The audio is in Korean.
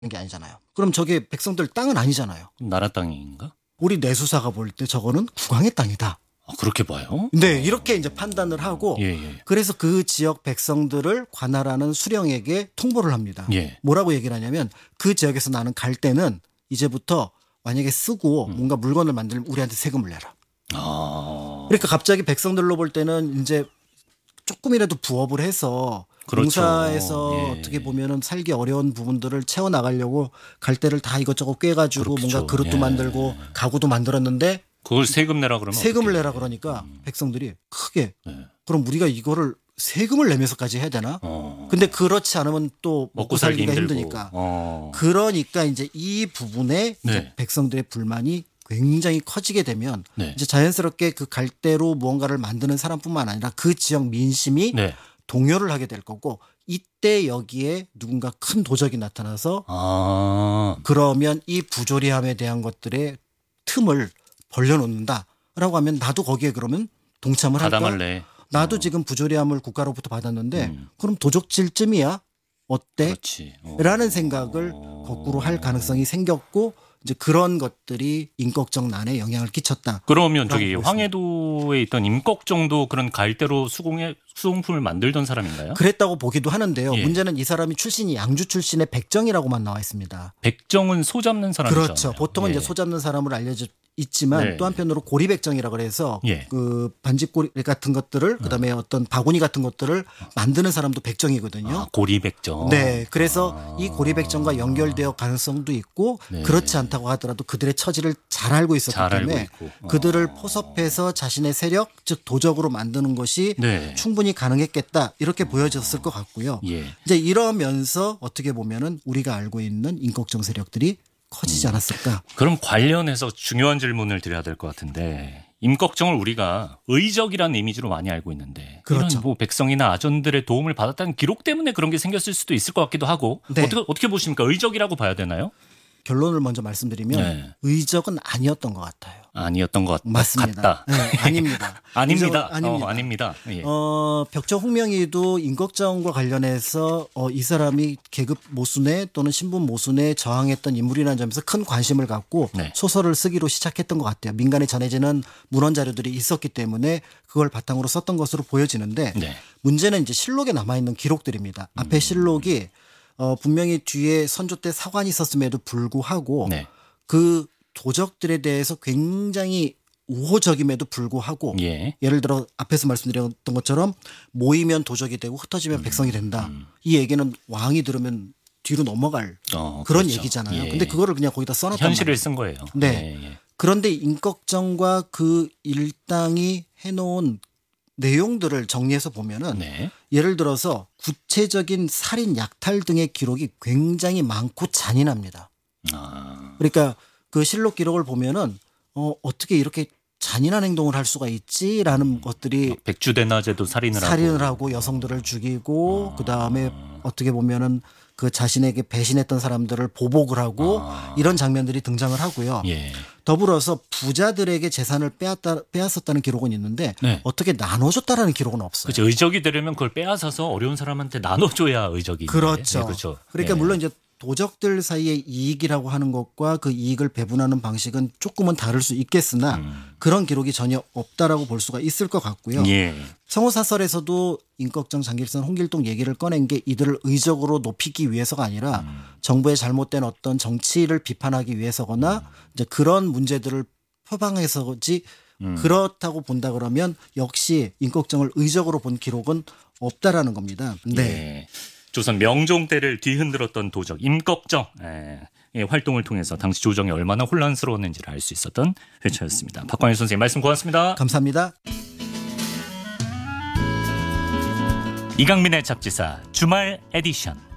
게 아니잖아요. 그럼 저게 백성들 땅은 아니잖아요. 나라 땅인가? 우리 내수사가 볼 때 저거는 국왕의 땅이다. 그렇게 봐요? 네, 이렇게 이제 판단을 하고 예. 그래서 그 지역 백성들을 관할하는 수령에게 통보를 합니다. 예. 뭐라고 얘기를 하냐면 그 지역에서 나는 갈 때는 이제부터 만약에 쓰고 뭔가 물건을 만들면 우리한테 세금을 내라. 그러니까 갑자기 백성들로 볼 때는 이제 조금이라도 부업을 해서 그렇죠. 농사에서 예. 어떻게 보면은 살기 어려운 부분들을 채워 나가려고 갈대를 다 이것저것 꿰가지고 그렇죠. 뭔가 그릇도 예. 만들고 가구도 만들었는데 그걸 세금 내라 그러면 세금을 어떡해. 내라 그러니까 백성들이 크게 예. 그럼 우리가 이거를 세금을 내면서까지 해야 되나? 어. 근데 그렇지 않으면 또 먹고 살기 살기가 힘들고. 힘드니까. 어. 그러니까 이제 이 부분에 이제 네. 백성들의 불만이 굉장히 커지게 되면 네. 이제 자연스럽게 그 갈대로 무언가를 만드는 사람뿐만 아니라 그 지역 민심이 네. 동요를 하게 될 거고 이때 여기에 누군가 큰 도적이 나타나서 그러면 이 부조리함에 대한 것들의 틈을 벌려놓는다라고 하면 나도 거기에 그러면 동참을 할까? 가담할래. 나도 지금 부조리함을 국가로부터 받았는데 그럼 도적질쯤이야? 어때? 그렇지. 라는 생각을 거꾸로 할 가능성이 생겼고 이제 그런 것들이 임꺽정 난에 영향을 끼쳤다. 그러면 저기 보겠습니다. 황해도에 있던 임꺽정도 그런 갈대로 수공품을 만들던 사람인가요? 그랬다고 보기도 하는데요. 예. 문제는 이 사람이 출신이 양주 출신의 백정이라고만 나와 있습니다. 백정은 소 잡는 사람이잖아요. 그렇죠. 보통은 예. 이제 소 잡는 사람으로 알려져 있지만 네. 또 한편으로 고리백정이라 그래서 예. 그 반지꼬리 같은 것들을 그다음에 어떤 바구니 같은 것들을 만드는 사람도 백정이거든요. 고리백정. 네, 그래서 이 고리백정과 연결되어 가능성도 있고 네. 그렇지 않다고 하더라도 그들의 처지를 잘 알고 있었기 잘 알고 때문에 있고. 그들을 포섭해서 자신의 세력, 즉 도적으로 만드는 것이 네. 충분히 가능했겠다 이렇게 보여졌을 것 같고요. 예. 이제 이러면서 어떻게 보면은 우리가 알고 있는 임꺽정 세력들이 커지지 않았을까? 그럼 관련해서 중요한 질문을 드려야 될 것 같은데 임꺽정을 우리가 의적이라는 이미지로 많이 알고 있는데 그렇죠. 이런 뭐 백성이나 아전들의 도움을 받았다는 기록 때문에 그런 게 생겼을 수도 있을 것 같기도 하고 네. 어떻게 보십니까? 의적이라고 봐야 되나요? 결론을 먼저 말씀드리면 네. 의적은 아니었던 것 같아요. 아니었던 것 맞습니다. 같다. 네, 아닙니다. 아닙니다. 의적은 아닙니다. 아닙니다. 예. 벽조 홍명희도 임꺽정과 관련해서 이 사람이 계급 모순에 또는 신분 모순에 저항했던 인물이라는 점에서 큰 관심을 갖고 네. 소설을 쓰기로 시작했던 것 같아요. 민간에 전해지는 문헌 자료들이 있었기 때문에 그걸 바탕으로 썼던 것으로 보여지는데 네. 문제는 이제 실록에 남아있는 기록들입니다. 앞에 실록이 분명히 뒤에 선조 때 사관이 있었음에도 불구하고 네. 그 도적들에 대해서 굉장히 우호적임에도 불구하고 예. 예를 들어 앞에서 말씀드렸던 것처럼 모이면 도적이 되고 흩어지면 백성이 된다. 이 얘기는 왕이 들으면 뒤로 넘어갈 그런 그렇죠. 얘기잖아요. 예. 근데 그거를 그냥 거기다 써놨단 현실을 말이에요. 쓴 거예요. 네. 예. 그런데 임꺽정과 그 일당이 해놓은 내용들을 정리해서 보면은 네. 예를 들어서 구체적인 살인, 약탈 등의 기록이 굉장히 많고 잔인합니다. 그러니까 그 실록 기록을 보면은 어떻게 이렇게 잔인한 행동을 할 수가 있지라는 것들이 백주대낮에도 살인을 하고 여성들을 죽이고 그다음에 어떻게 보면은 그 자신에게 배신했던 사람들을 보복을 하고 이런 장면들이 등장을 하고요. 예. 더불어서 부자들에게 재산을 빼앗았다는 기록은 있는데 네. 어떻게 나눠줬다라는 기록은 없어요. 그렇죠. 의적이 되려면 그걸 빼앗아서 어려운 사람한테 나눠줘야 의적이. 그렇죠. 네, 그렇죠. 그러니까 예. 물론 이제 도적들 사이의 이익이라고 하는 것과 그 이익을 배분하는 방식은 조금은 다를 수 있겠으나 그런 기록이 전혀 없다라고 볼 수가 있을 것 같고요. 예. 성호사설에서도 임꺽정, 장길선, 홍길동 얘기를 꺼낸 게 이들을 의적으로 높이기 위해서가 아니라 정부의 잘못된 어떤 정치를 비판하기 위해서거나 이제 그런 문제들을 표방해서지 그렇다고 본다 그러면 역시 임꺽정을 의적으로 본 기록은 없다라는 겁니다. 네. 예. 조선 명종 때를 뒤흔들었던 도적 임꺽정 활동을 통해서 당시 조정이 얼마나 혼란스러웠는지를 알 수 있었던 회차였습니다. 박광일 선생님 말씀 고맙습니다. 감사합니다. 이강민의 잡지사 주말 에디션.